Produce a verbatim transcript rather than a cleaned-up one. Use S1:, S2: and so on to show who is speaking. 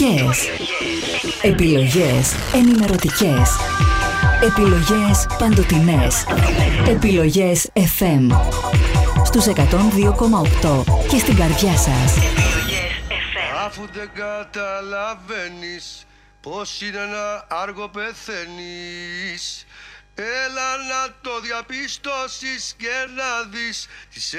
S1: Επιλογές. Επιλογές ενημερωτικές. Επιλογές παντοτινές. Επιλογές εφ εμ. Στους εκατόν δύο κόμμα οκτώ και στην καρδιά σας.
S2: Αφού δεν καταλαβαίνεις πως είναι ένα άργο πεθαίνεις, έλα να το διαπιστώσεις και να δεις τις